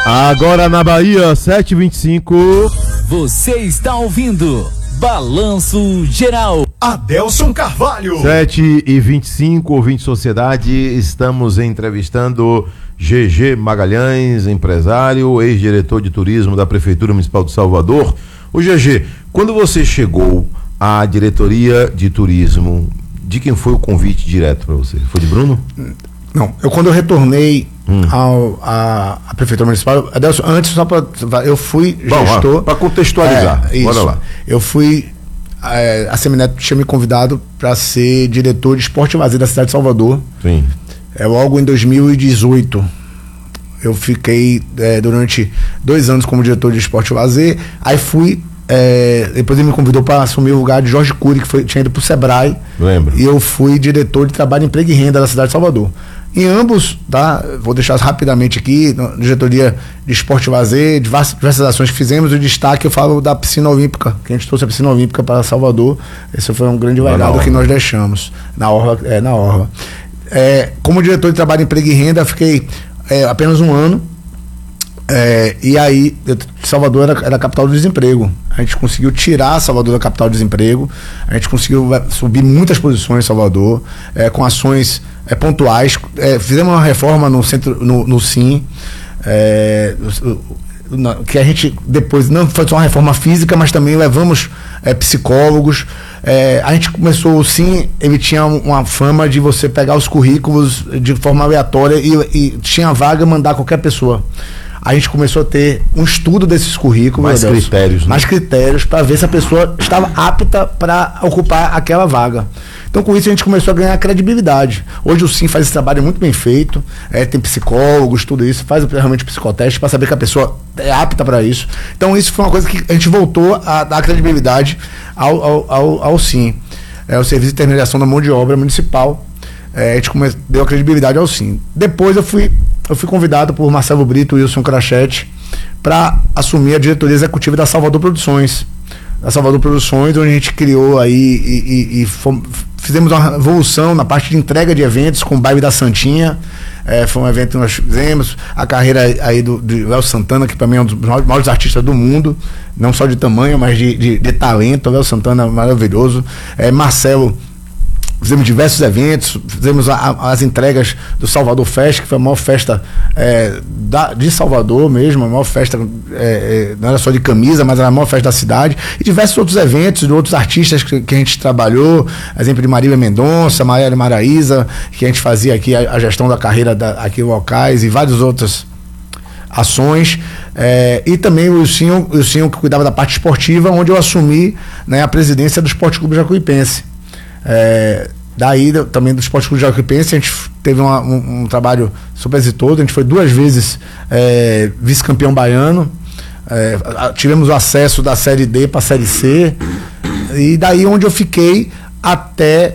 Agora na Bahia, 7h25. Você está ouvindo Balanço Geral. Adelson Carvalho. 7h25, ouvinte Sociedade, estamos entrevistando GG Magalhães, empresário, ex-diretor de turismo da Prefeitura Municipal de Salvador. Ô GG, quando você chegou à diretoria de turismo, de quem foi o convite direto para você? Foi de Bruno? Não, quando eu retornei à Prefeitura Municipal, Adelson, antes só eu fui gestor. Para contextualizar, bora lá. Eu fui, a Semineto tinha me convidado para ser diretor de esporte e lazer da cidade de Salvador. Sim. Logo em 2018. Eu fiquei durante 2 anos como diretor de esporte e lazer. Aí fui. Depois ele me convidou para assumir o lugar de Jorge Cury, que tinha ido para o Sebrae. Lembro. E eu fui diretor de trabalho, emprego e renda da cidade de Salvador. Em ambos, vou deixar rapidamente aqui, na diretoria de esporte e lazer, diversas ações que fizemos. O destaque eu falo da piscina olímpica, que a gente trouxe a piscina olímpica para Salvador. Esse foi um grande legado que nós deixamos na Orla. Como diretor de trabalho, emprego e renda, fiquei apenas 1 ano. E aí, Salvador era a capital do desemprego. A gente conseguiu tirar Salvador da capital do desemprego. A gente conseguiu subir muitas posições em Salvador, com ações pontuais. Fizemos uma reforma no centro, no SIM, que a gente depois não foi só uma reforma física, mas também levamos psicólogos. A gente começou, o SIM, ele tinha uma fama de você pegar os currículos de forma aleatória e tinha vaga mandar qualquer pessoa. A gente começou a ter um estudo desses currículos. Mais critérios para ver se a pessoa estava apta para ocupar aquela vaga. Então, com isso, a gente começou a ganhar credibilidade. Hoje o SIM faz esse trabalho muito bem feito, tem psicólogos, tudo isso, faz realmente psicoteste para saber que a pessoa é apta para isso. Então, isso foi uma coisa que a gente voltou a dar credibilidade ao SIM. O Serviço de Intermediação da Mão de Obra Municipal. A gente deu a credibilidade ao SIM. Depois eu fui convidado por Marcelo Brito e Wilson Crachete para assumir a diretoria executiva da Salvador Produções. Onde a gente criou aí fizemos uma evolução na parte de entrega de eventos com o Baile da Santinha. Foi um evento que nós fizemos, a carreira aí do Léo Santana, que para mim é um dos maiores artistas do mundo, não só de tamanho, mas de talento. O Léo Santana maravilhoso. Marcelo, fizemos diversos eventos, fizemos as entregas do Salvador Fest, que foi a maior festa de Salvador mesmo, a maior festa, não era só de camisa, mas era a maior festa da cidade, e diversos outros eventos de outros artistas que a gente trabalhou, exemplo de Marília Mendonça, Maria Maraíza, que a gente fazia aqui a gestão da carreira aqui locais, e várias outras ações, e também o Ilcinho que cuidava da parte esportiva, onde eu assumi, né, a presidência do Esporte Clube Jacuipense. Daí também do Esporte Clube Jacuipense a gente teve um trabalho super exitoso. A gente foi 2 vezes vice-campeão baiano, tivemos o acesso da Série D para a Série C, e daí onde eu fiquei até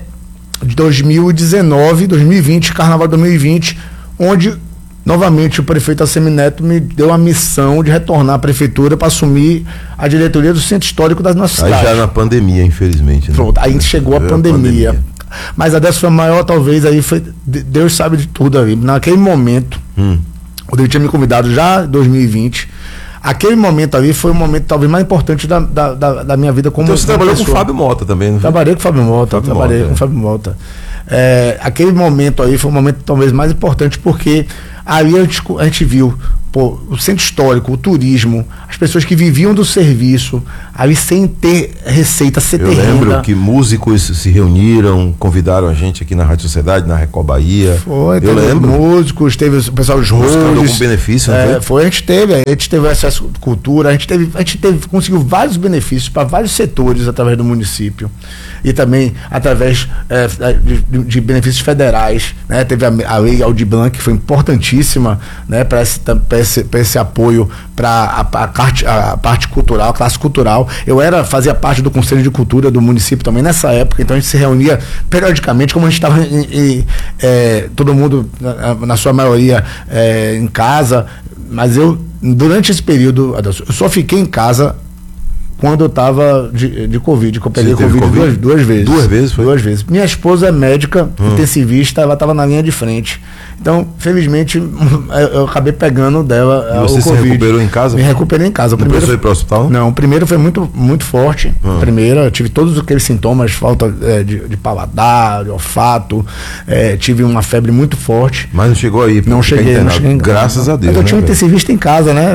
2020, Carnaval de 2020, onde novamente o prefeito Assemineto me deu a missão de retornar à prefeitura para assumir a diretoria do Centro Histórico da nossa cidade. Aí já na pandemia, infelizmente. Né? Pronto, aí chegou a pandemia. Mas a dessa foi a maior, talvez, aí foi. Deus sabe de tudo ali. Naquele momento, quando ele tinha me convidado já em 2020, aquele momento ali foi o momento talvez mais importante da minha vida como então você trabalhou com o Fábio Mota também, não foi? Trabalhei com o Fábio Mota, com o Fábio Mota. Aquele momento aí foi o momento talvez mais importante, porque ali a gente viu o centro histórico, o turismo, as pessoas que viviam do serviço, ali sem ter receita, sem ter renda. Eu lembro que músicos se reuniram, convidaram a gente aqui na Rádio Sociedade, na Record Bahia. Eu lembro. Músicos, teve o pessoal dos rolos. Algum benefício, não foi? A gente teve acesso à cultura, a gente conseguiu vários benefícios para vários setores através do município. E também através de benefícios federais, né? Teve a lei Aldir Blanc, que foi importantíssima, né? Para esse apoio para a parte cultural, a classe cultural. Eu fazia parte do Conselho de Cultura do município também nessa época, então a gente se reunia periodicamente, como a gente estava todo mundo, na sua maioria, em casa, mas durante esse período, eu só fiquei em casa quando eu tava de Covid, que eu peguei Você teve Covid duas vezes. 2 vezes, foi? 2 vezes. Minha esposa é médica, intensivista, ela tava na linha de frente. Então, felizmente, eu acabei pegando dela E você o Covid. se recuperou em casa? Me recuperei em casa. O Não primeiro precisou ir para o hospital? Não, o primeiro foi muito, muito forte. Primeiro, eu tive todos aqueles sintomas, falta de paladar, de olfato, tive uma febre muito forte. Mas não chegou aí. Não cheguei em casa. Graças a Deus. Mas eu tinha um intensivista em casa, né?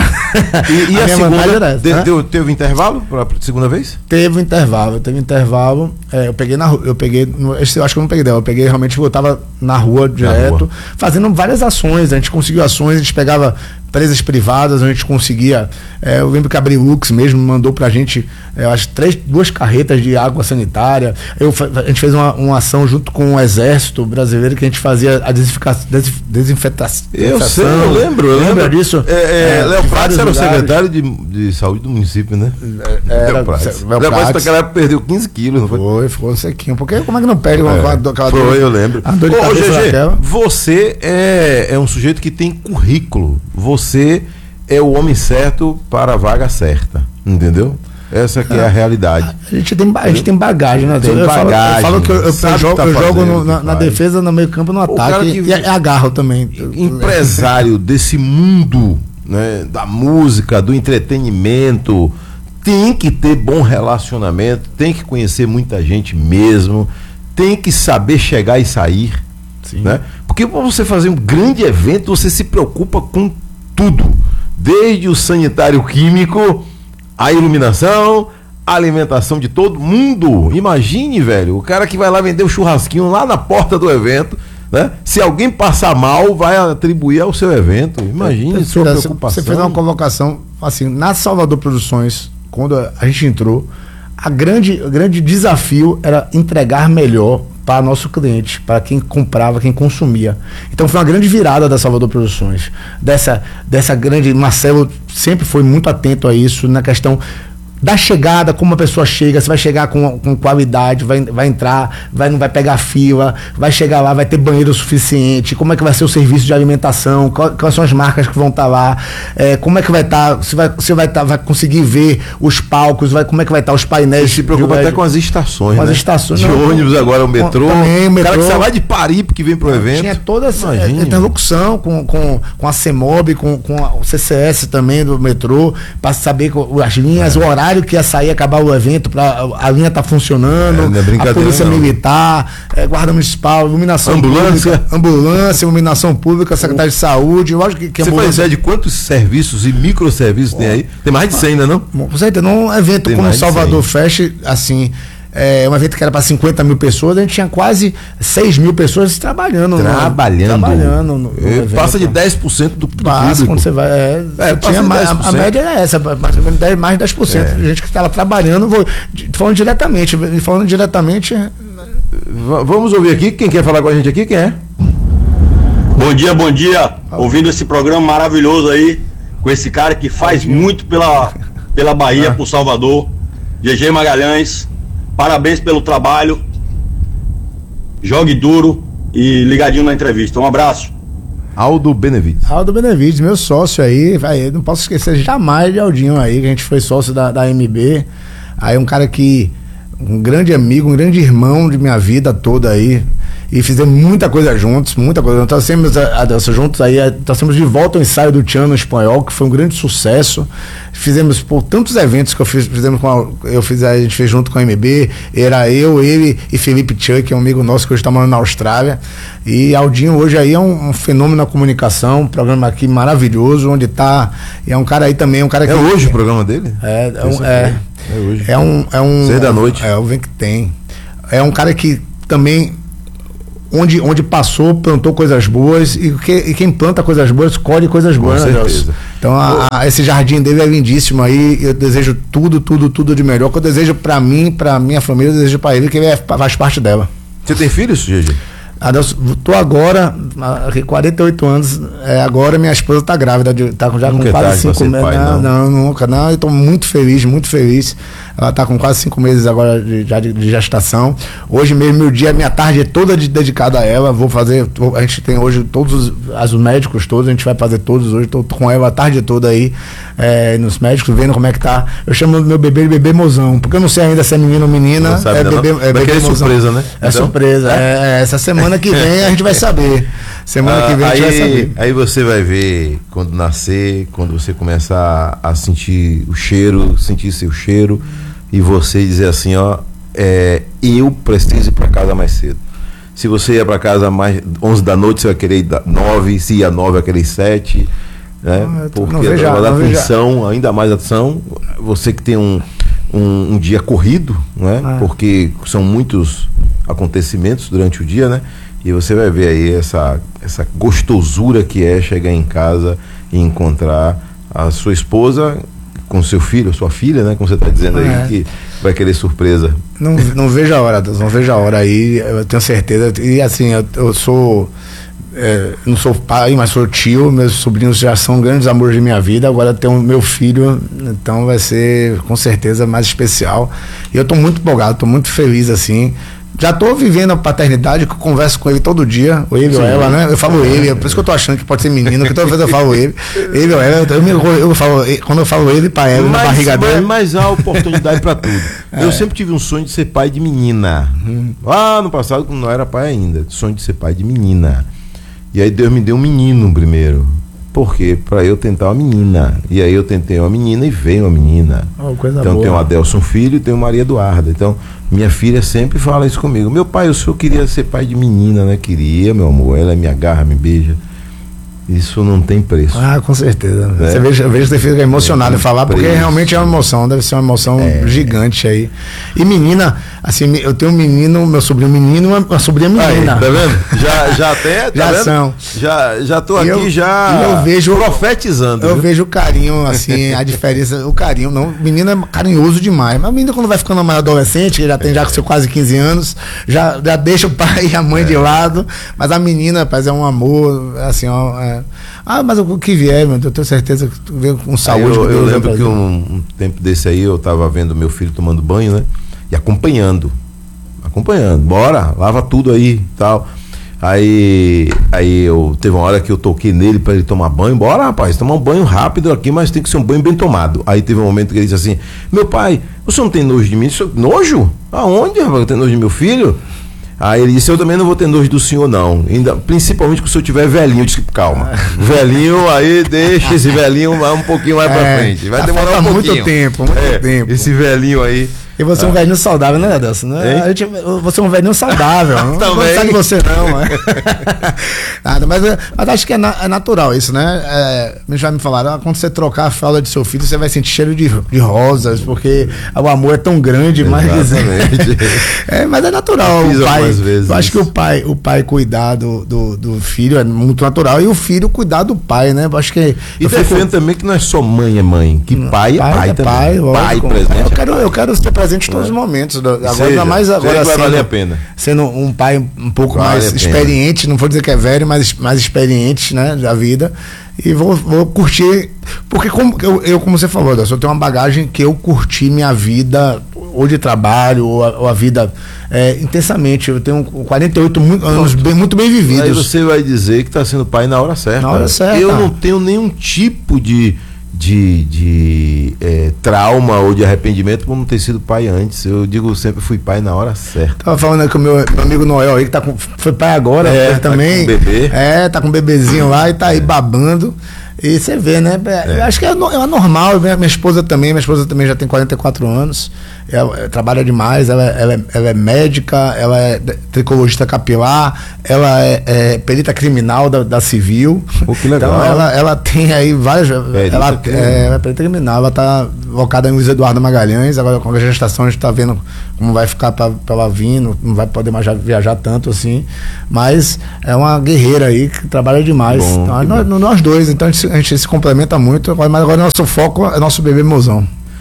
E a segunda, né? teve intervalo para a segunda vez? Teve intervalo. Eu peguei na rua, eu acho que eu não peguei dela, eu peguei realmente, eu tava na rua direto, fazendo várias ações, a gente conseguiu ações, a gente pegava empresas privadas, a gente conseguia, eu lembro que a Brilux mesmo mandou pra gente, eu acho, 2 carretas de água sanitária, a gente fez uma ação junto com o Exército Brasileiro, que a gente fazia a desinfetação. Eu sei, eu lembro. Lembra disso? Léo Prates era o secretário de saúde do município, né? Léo Prates. Léo Prates naquela época perdeu 15 quilos, não foi? Ficou um sequinho, porque como é que não perde aquela Foi, eu lembro. Ô, GG, você é um sujeito que tem currículo, você é o homem certo para a vaga certa, entendeu? Essa que é a realidade. A gente tem bagagem, né? Tem bagagem. Eu falo que eu jogo na defesa, no meio campo, no ataque, e agarro também. Empresário desse mundo, né, da música, do entretenimento, tem que ter bom relacionamento, tem que conhecer muita gente mesmo, tem que saber chegar e sair. Sim. Né? Porque para você fazer um grande evento, você se preocupa com tudo, desde o sanitário químico, a iluminação, a alimentação de todo mundo. Imagine, velho, o cara que vai lá vender o churrasquinho lá na porta do evento, né? Se alguém passar mal, vai atribuir ao seu evento. Imagine sua preocupação. Você fez uma convocação, assim, na Salvador Produções, quando a gente entrou, o grande desafio era entregar melhor para nosso cliente, para quem comprava, quem consumia. Então foi uma grande virada da Salvador Produções. Dessa grande... Marcelo sempre foi muito atento a isso, na questão da chegada, como a pessoa chega, se vai chegar com qualidade, vai entrar, não vai pegar fila, vai chegar lá, vai ter banheiro suficiente, como é que vai ser o serviço de alimentação, quais são as marcas que vão estar lá, como é que vai estar, vai conseguir ver os palcos, como é que vai estar os painéis. Se preocupa até com as estações, com né? as estações de ônibus agora, o metrô. Também, o cara que sai lá de Paripe que vem pro evento. Tinha toda essa interlocução com a CEMOB, com o CCS também do metrô, para saber as linhas, o horário que ia sair, acabar o evento, para a linha tá funcionando, a polícia militar, guarda municipal, iluminação ambulância, iluminação pública, secretário de saúde. Lógico que você faz ideia de quantos serviços e microserviços tem aí? Tem mais de 100 ainda, não? Você entende, num evento como o Salvador Fest, assim, um evento que era para 50 mil pessoas, a gente tinha quase 6 mil pessoas trabalhando no evento. Passa de 10% do público. Quando você vai. A média é essa, mais de 10% de gente que estava trabalhando. Falando diretamente. Vamos ouvir aqui. Quem quer falar com a gente aqui? Quem é? Bom dia. Ouvindo esse programa maravilhoso aí, com esse cara que faz muito pela Bahia, por Salvador, GG Magalhães. Parabéns pelo trabalho. Jogue duro e ligadinho na entrevista. Um abraço. Aldo Benevides, meu sócio aí. Não posso esquecer jamais de Aldinho aí, que a gente foi sócio da MB. Aí um cara que... Um grande amigo, um grande irmão de minha vida toda aí. E fizemos muita coisa juntos, Nós trouxemos juntos aí, trouxemos de volta o ensaio do Tiano Espanhol, que foi um grande sucesso. Fizemos por tantos eventos que a gente fez junto com a MB. Era ele e Felipe Chuck, que é um amigo nosso que hoje está morando na Austrália. E Aldinho hoje aí é um fenômeno na comunicação, um programa aqui maravilhoso, onde tá. E é um cara aí também, É hoje o programa dele? É hoje. 6 da noite. É o que tem. É um cara que também, onde passou, plantou coisas boas, e quem planta coisas boas, colhe coisas boas. Com certeza. Então esse jardim dele é lindíssimo aí. Eu desejo tudo de melhor. Que eu desejo pra mim, pra minha família, eu desejo pra ele, que ele faz parte dela. Você tem filhos, Gigi? Adelson, tô agora, aqui 48 anos, agora minha esposa tá grávida, já com quase 5 meses. Não, nunca, não. Eu tô muito feliz. Ela tá com quase 5 meses agora de gestação. Hoje mesmo, minha tarde é toda dedicada a ela. A gente tem hoje todos os médicos todos, a gente vai fazer todos hoje. Tô com ela a tarde toda aí, nos médicos, vendo como é que tá. Eu chamo meu bebê de bebê mozão, porque eu não sei ainda se é menino ou menina. Não sabe, bebê mozão. Surpresa, né? É então, surpresa. Essa semana que vem a gente vai saber. Semana que vem a gente vai saber. Aí você vai ver quando nascer, quando você começa a sentir o cheiro, sentir seu cheiro, e você dizer assim, ó, eu preciso ir para casa mais cedo. Se você ia para casa mais 11 da noite, você vai querer ir 9, se ia 9, vai querer ir 7, né? Porque vai dar atenção, ainda mais atenção. Você que tem um dia corrido, né? Porque são muitos acontecimentos durante o dia, né? E você vai ver aí essa gostosura que é chegar em casa e encontrar a sua esposa com seu filho, sua filha, né? Como você está dizendo aí, que vai querer surpresa. Não vejo a hora, Deus, não vejo a hora aí, eu tenho certeza. E assim, eu sou... não sou pai, mas sou tio. Meus sobrinhos já são grandes amores de minha vida. Agora tem o meu filho, então vai ser com certeza mais especial. E eu estou muito empolgado, estou muito feliz assim. Já estou vivendo a paternidade, que eu converso com ele todo dia, ou ele ou ela, né? Eu falo ele, por isso que eu tô achando que pode ser menino, que toda vez eu falo ele ou ela, eu falo, quando eu falo ele para ela, na barriga dele. Mas há oportunidade para tudo. Eu sempre tive um sonho de ser pai de menina. Lá no passado, quando não era pai ainda, sonho de ser pai de menina. E aí Deus me deu um menino primeiro. Por quê? Para eu tentar uma menina. E aí eu tentei uma menina e veio uma menina. Então tem o Adelson filho e tem o Maria Eduarda. Então minha filha sempre fala isso comigo. Meu pai, o senhor queria ser pai de menina, né? Queria, meu amor. Ela me agarra, me beija. Isso não tem preço. Com certeza. Você veja que você fica emocionado em falar, porque realmente é uma emoção, deve ser uma emoção gigante aí. E menina, assim, eu tenho um menino, meu sobrinho menino, uma sobrinha menina. Aí, tá vendo? Já até, tá já vendo? São. Já tô aqui, eu vejo profetizando. Eu vejo o carinho, assim, a diferença, o carinho, não, menino é carinhoso demais, mas a menina quando vai ficando mais adolescente, que já tem com seu quase 15 anos, já deixa o pai e a mãe de lado, mas a menina, rapaz, é um amor, assim, mas o que vier, meu Deus, eu tenho certeza que tu veio com saúde. Eu lembro que um tempo desse aí eu tava vendo meu filho tomando banho, né? E acompanhando, bora, lava tudo aí e tal. Aí teve uma hora que eu toquei nele para ele tomar banho. Bora, rapaz, tomar um banho rápido aqui, mas tem que ser um banho bem tomado. Aí teve um momento que ele disse assim: meu pai, o senhor não tem nojo de mim? Nojo? Aonde, rapaz, eu tenho nojo de meu filho? Aí ele disse: eu também não vou ter nojo do senhor, não. Principalmente que o senhor tiver velhinho. Eu disse: calma. Velhinho, aí deixa esse velhinho um pouquinho mais pra frente. Vai demorar um pouquinho. Muito tempo. Esse velhinho aí. E você é um velhinho saudável, né, Adelson? Você é um velhinho saudável. Não sai de você, não. Nada, mas acho que é natural isso, né? Já me falaram, quando você trocar a fralda de seu filho, você vai sentir cheiro de rosas, porque o amor é tão grande, mas é natural. O pai, eu acho que o pai cuidar do filho é muito natural, e o filho cuidar do pai, né? Eu acho que e defendo também que não é só mãe é mãe, que pai é pai também. Pai presente. Eu quero ser presente em todos os momentos. Agora, ainda mais agora, vai valer a pena. Sendo um pai um pouco mais experiente, não vou dizer que é velho, mas mais experiente, né, da vida. E vou curtir, porque como você falou, eu tenho uma bagagem que eu curti minha vida, ou de trabalho, ou a vida intensamente. Eu tenho 48 anos muito bem vividos. Aí você vai dizer que está sendo pai na hora certa. Na hora certa. Eu não tenho nenhum tipo de trauma ou de arrependimento por não ter sido pai antes. Eu digo, sempre fui pai na hora certa. Tava falando que o meu amigo Noel aí, que foi pai agora, ele também. Com bebê. Tá com um bebezinho lá e tá aí babando. E você vê, né? Eu acho que é normal. Minha esposa também já tem 44 anos. Ela trabalha demais, ela é médica, ela é tricologista capilar, ela é perita criminal da Civil. Que legal. Então ela tem aí várias. Ela é perita criminal, ela está locada em Luiz Eduardo Magalhães. Agora com a gestação a gente está vendo como vai ficar para ela vir, não vai poder mais viajar tanto assim. Mas é uma guerreira aí que trabalha demais. Então, nós dois, então a gente se complementa muito, mas agora nosso foco é nosso bebê mozão.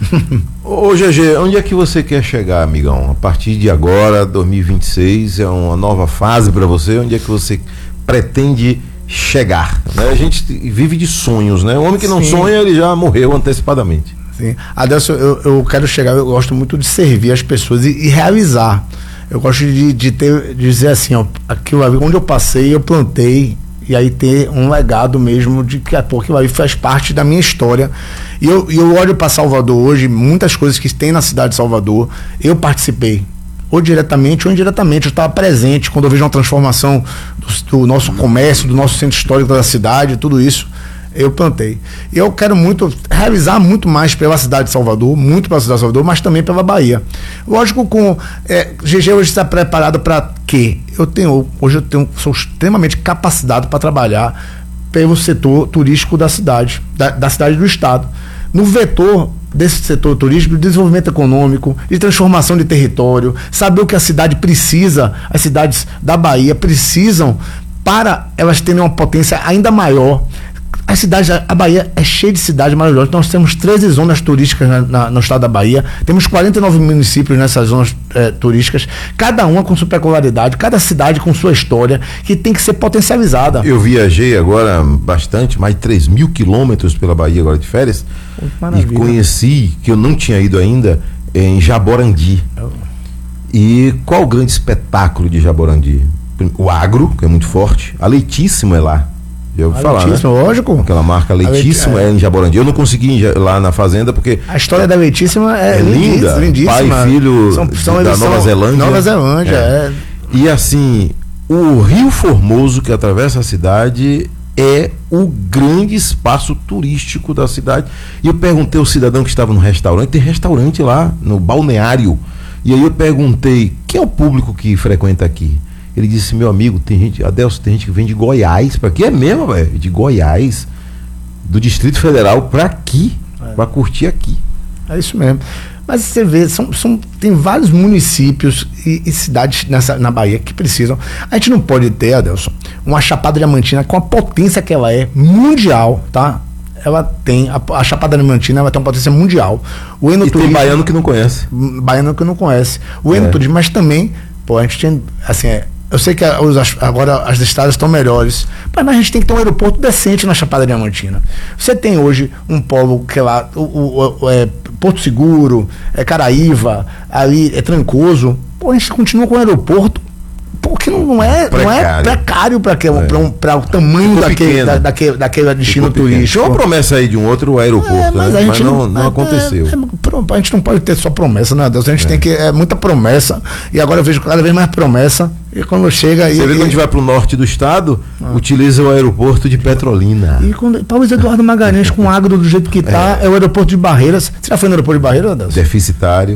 Ô GG, onde é que você quer chegar, amigão? A partir de agora, 2026, é uma nova fase para você. Onde é que você pretende chegar? Né? A gente vive de sonhos, né? O homem que não sonha, ele já morreu antecipadamente. Sim. Adelson, eu quero chegar, eu gosto muito de servir as pessoas e realizar. Eu gosto de dizer assim, ó, aquilo ali, onde eu passei, eu plantei, e aí ter um legado mesmo de que aquilo ali faz parte da minha história. E eu olho para Salvador hoje, muitas coisas que tem na cidade de Salvador, eu participei. Ou diretamente ou indiretamente, eu estava presente quando eu vejo uma transformação do nosso comércio, do nosso centro histórico da cidade, tudo isso. Eu plantei. Eu quero muito realizar muito mais pela cidade de Salvador, muito pela cidade de Salvador, mas também pela Bahia. Lógico, GG hoje está preparado para quê? Hoje eu sou extremamente capacitado para trabalhar pelo setor turístico da cidade, da cidade do estado. No vetor desse setor turístico, de desenvolvimento econômico, de transformação de território, saber o que a cidade precisa, as cidades da Bahia precisam para elas terem uma potência ainda maior. A Bahia é cheia de cidades maravilhosas. Nós temos 13 zonas turísticas no estado da Bahia, temos 49 municípios nessas zonas turísticas, cada uma com sua peculiaridade, cada cidade com sua história, que tem que ser potencializada. Eu viajei agora bastante, mais de 3.000 quilômetros pela Bahia agora de férias, e conheci, que eu não tinha ido ainda, em Jaborandi. E qual o grande espetáculo de Jaborandi? O agro, que é muito forte, a Leitíssimo é lá. Já ouvi falar, né? Lógico. Aquela marca Leitíssimo é em Jaborandi. Eu não consegui ir lá na fazenda porque a história da Leitíssimo é linda, lindíssima. Pai e filho da Nova Zelândia. Nova Zelândia, E assim, o Rio Formoso que atravessa a cidade é o grande espaço turístico da cidade. E eu perguntei ao cidadão que estava no restaurante, tem restaurante lá no balneário. E aí eu perguntei, quem é o público que frequenta aqui? Ele disse, meu amigo, tem gente, Adelson, tem gente que vem de Goiás, para aqui é mesmo, velho, de Goiás, do Distrito Federal para aqui, para curtir aqui. É isso mesmo. Mas você vê, tem vários municípios e cidades na Bahia que precisam. A gente não pode ter, Adelson, uma Chapada Diamantina com a potência que ela é mundial, tá? Ela tem, a Chapada Diamantina, ela tem uma potência mundial. O enoturismo, tem baiano que não conhece. O enoturismo, mas também, a gente tem, assim, eu sei que agora as estradas estão melhores, mas a gente tem que ter um aeroporto decente na Chapada Diamantina. Você tem hoje um polo que é lá, Porto Seguro, Caraíva, ali é Trancoso. A gente continua com o aeroporto, porque não é precário para o tamanho daquele destino turístico. Tinha uma promessa aí de um outro aeroporto, mas não aconteceu. A gente não pode ter só promessa, né, Deus? A gente tem que. É muita promessa, e agora eu vejo cada vez mais promessa. E quando chega aí. Você vê que a gente vai para o norte do estado, utiliza o aeroporto de Petrolina. E quando Paulo Eduardo Magalhães, com o agro do jeito que está, é o aeroporto de Barreiras. Você já foi no aeroporto de Barreiras, Deus? Deficitário.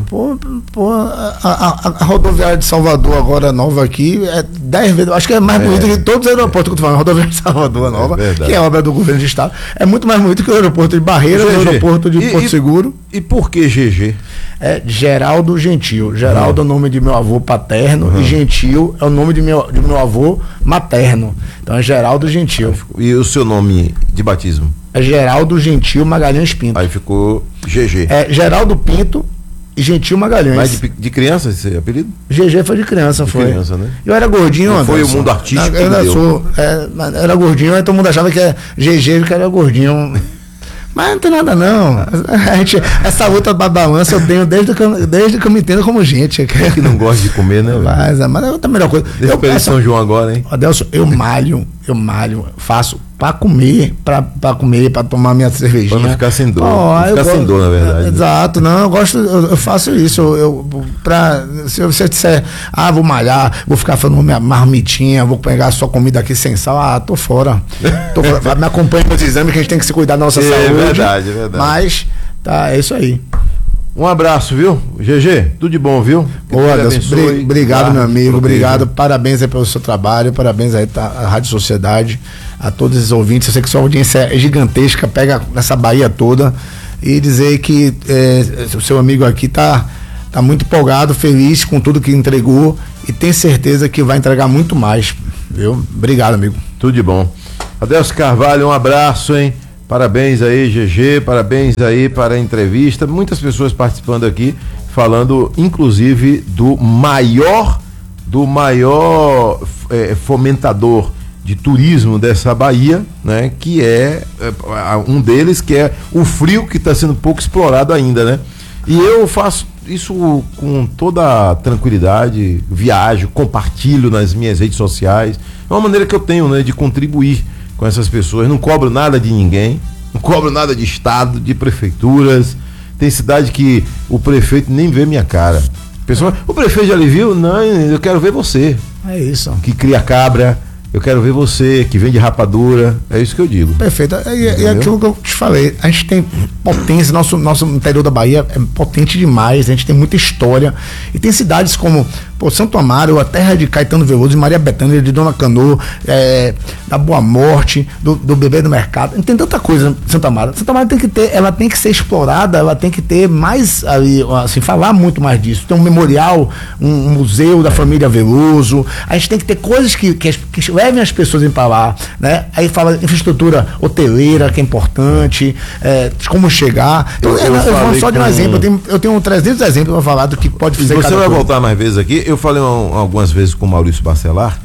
A rodoviária de Salvador, agora nova aqui, é 10 vezes. Acho que é mais bonita que todos os aeroportos que eu tô falando. A rodoviária de Salvador nova, que é obra do governo de estado, é muito mais bonito que o aeroporto de Barreiras, o aeroporto de Porto Seguro. E por que GG? É Geraldo Gentil. Geraldo é o nome de meu avô paterno e Gentil é o nome de meu avô materno. Então é Geraldo Gentil. E o seu nome de batismo? É Geraldo Gentil Magalhães Pinto. Aí ficou GG. É Geraldo Pinto e Gentil Magalhães. Mas de criança esse apelido? GG foi de criança, foi. Criança, né? Eu era gordinho, Anderson. Foi o mundo artístico. Era gordinho, aí todo mundo achava que GG que era gordinho. Mas não tem nada não. Essa luta da balança eu tenho desde que eu me entendo como gente. É que não gosta de comer, né? Mas é outra melhor coisa. Eu peço São João agora, hein? Adelson, eu malho, faço pra comer, pra tomar minha cervejinha. Pra não ficar sem dor. Sem dor, na verdade. Exato, não, eu faço isso. Se você disser, vou malhar, vou ficar fazendo minha marmitinha, vou pegar só comida aqui sem sal, tô fora. Me acompanha nos exames que a gente tem que se cuidar da nossa saúde. É verdade. Mas, é isso aí. Um abraço, viu? GG, tudo de bom, viu? Obrigado, meu amigo. Obrigado, parabéns aí pelo seu trabalho, parabéns aí à Rádio Sociedade, a todos os ouvintes. Eu sei que sua audiência é gigantesca, pega nessa Bahia toda, e dizer que o seu amigo aqui tá muito empolgado, feliz com tudo que entregou e tem certeza que vai entregar muito mais, viu? Obrigado, amigo. Tudo de bom. Adelson Carvalho, um abraço, hein? Parabéns aí, GG, parabéns aí para a entrevista. Muitas pessoas participando aqui, falando inclusive do maior fomentador de turismo dessa Bahia, né? Que é um deles, que é o frio, que está sendo pouco explorado ainda, né? E eu faço isso com toda a tranquilidade, viajo, compartilho nas minhas redes sociais. É uma maneira que eu tenho, né, de contribuir com essas pessoas. Não cobro nada de ninguém, não cobro nada de estado, de prefeituras. Tem cidade que o prefeito nem vê minha cara. O prefeito já lhe viu? Não, eu quero ver você. É isso. Que cria cabra. Eu quero ver você, que vende rapadura. É isso que eu digo. Perfeito. É aquilo que eu te falei. A gente tem potência, nosso interior da Bahia é potente demais. A gente tem muita história. E tem cidades como Santo Amaro, a terra de Caetano Veloso, de Maria Bethânia, de Dona Canoa, da Boa Morte, do Bebê do Mercado. Tem tanta coisa em Santo Amaro. Santo Amaro ela tem que ser explorada, ela tem que ter mais, assim, falar muito mais disso. Tem um memorial, um museu da família Veloso. A gente tem que ter coisas que levem as pessoas para lá, né? Aí fala infraestrutura hoteleira, que é importante, como chegar. Então, eu vou só de um exemplo. Eu tenho 300 exemplos para falar do que pode fazer. Você vai voltar mais vezes aqui. Eu falei algumas vezes com o Maurício Bacelar,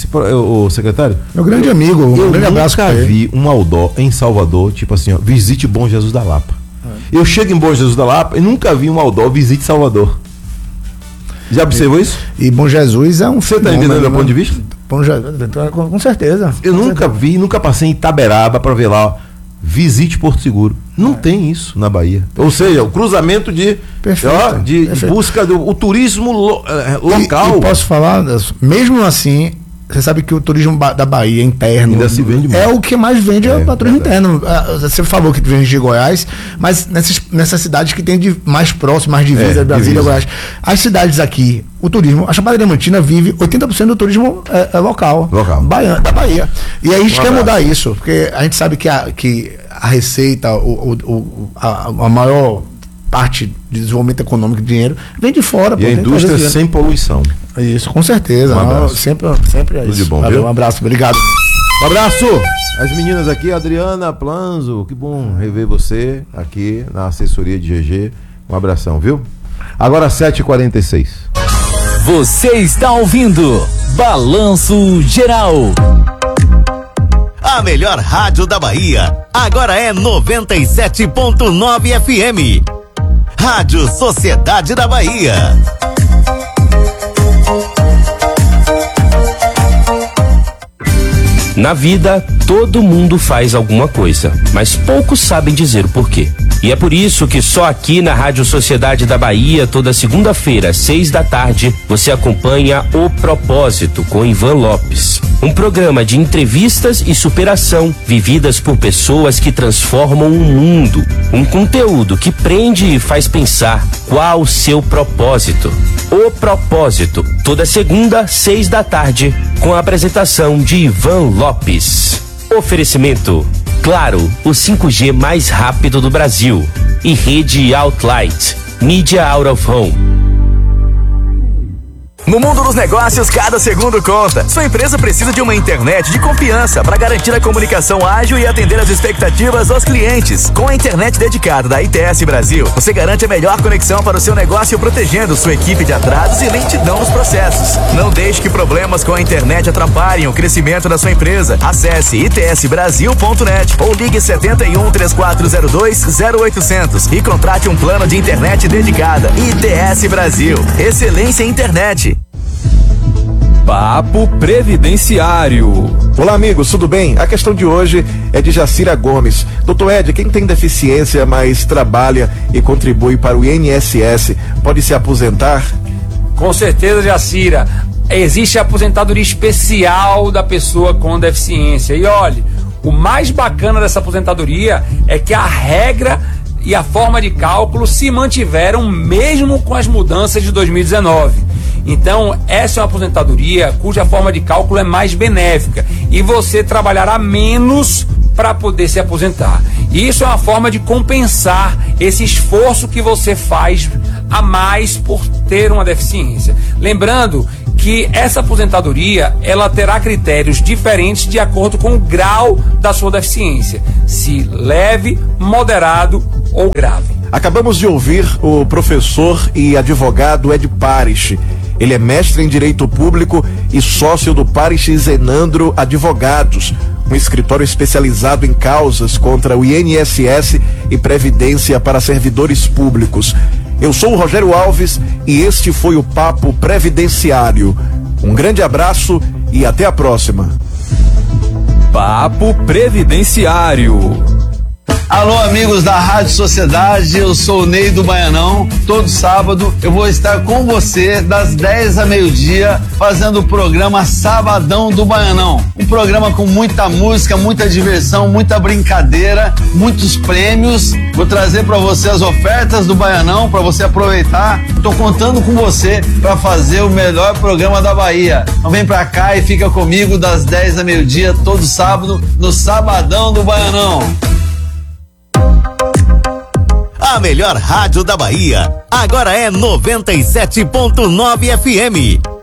o secretário. Meu grande amigo, um grande abraço. Eu nunca vi um outdoor em Salvador, tipo assim, ó, visite Bom Jesus da Lapa. Eu chego em Bom Jesus da Lapa e nunca vi um outdoor, visite Salvador. Já observou isso? E Bom Jesus é um... Você está entendendo do meu ponto de vista? Bom Jesus, com certeza. Eu nunca passei em Itaberaba para ver lá, ó, visite Porto Seguro. Não tem isso na Bahia. Ou seja, o cruzamento de busca do turismo local. E posso falar, mesmo assim, você sabe que o turismo da Bahia interno ainda se vende muito. É o que mais vende para turismo interno. Você falou que vende de Goiás, mas nessas cidades que tem mais próximas, mais divisa, Brasília, Goiás. As cidades aqui, o turismo, a Chapada Diamantina vive 80% do turismo local. Da Bahia. E aí a gente quer mudar isso, porque a gente sabe que a receita, a maior parte de desenvolvimento econômico de dinheiro vem de fora. E a indústria sem poluição. Isso, com certeza. Sempre é isso. Tudo de bom, valeu, um abraço, obrigado. Um abraço! As meninas aqui, Adriana Planzo, que bom rever você aqui na assessoria de GG. Um abração, viu? Agora 7h46. Você está ouvindo Balanço Geral. A melhor rádio da Bahia agora é 97.9 FM. Rádio Sociedade da Bahia. Na vida, todo mundo faz alguma coisa, mas poucos sabem dizer o porquê. E é por isso que só aqui na Rádio Sociedade da Bahia, toda segunda-feira, às 6h, você acompanha O Propósito com Ivan Lopes. Um programa de entrevistas e superação, vividas por pessoas que transformam o mundo. Um conteúdo que prende e faz pensar qual o seu propósito. O Propósito, toda segunda, 6h, com a apresentação de Ivan Lopes. Oferecimento: Claro, o 5G mais rápido do Brasil. E Rede Outlight, Media Out of Home. No mundo dos negócios, cada segundo conta. Sua empresa precisa de uma internet de confiança para garantir a comunicação ágil e atender as expectativas dos clientes. Com a internet dedicada da ITS Brasil, você garante a melhor conexão para o seu negócio, protegendo sua equipe de atrasos e lentidão nos processos. Não deixe que problemas com a internet atrapalhem o crescimento da sua empresa. Acesse itsbrasil.net ou ligue 71 3402 0800 e contrate um plano de internet dedicada. ITS Brasil. Excelência em internet. Papo Previdenciário. Olá, amigos, tudo bem? A questão de hoje é de Jacira Gomes. Doutor Ed, quem tem deficiência, mas trabalha e contribui para o INSS, pode se aposentar? Com certeza, Jacira. Existe a aposentadoria especial da pessoa com deficiência. E olhe, o mais bacana dessa aposentadoria é que a regra e a forma de cálculo se mantiveram mesmo com as mudanças de 2019. Então, essa é uma aposentadoria cuja forma de cálculo é mais benéfica e você trabalhará menos para poder se aposentar. E isso é uma forma de compensar esse esforço que você faz a mais por ter uma deficiência. Lembrando que essa aposentadoria, ela terá critérios diferentes de acordo com o grau da sua deficiência, se leve, moderado ou grave. Acabamos de ouvir o professor e advogado Ed Parish. Ele é mestre em Direito Público e sócio do Parish Zenandro Advogados, um escritório especializado em causas contra o INSS e Previdência para servidores públicos. Eu sou o Rogério Alves e este foi o Papo Previdenciário. Um grande abraço e até a próxima. Papo Previdenciário. Alô, amigos da Rádio Sociedade, eu sou o Ney do Baianão. Todo sábado eu vou estar com você das 10 a meio-dia fazendo o programa Sabadão do Baianão. Um programa com muita música, muita diversão, muita brincadeira, muitos prêmios. Vou trazer para você as ofertas do Baianão para você aproveitar. Tô contando com você para fazer o melhor programa da Bahia. Então vem pra cá e fica comigo das 10 a meio-dia todo sábado no Sabadão do Baianão. A melhor rádio da Bahia, agora é 97.9 FM.